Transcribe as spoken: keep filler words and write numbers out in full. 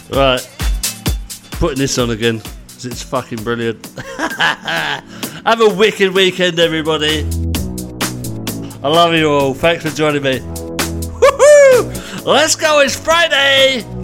Right. Putting this on again, because it's fucking brilliant. Have a wicked weekend, everybody. I love you all. Thanks for joining me. Woohoo! Let's go, it's Friday!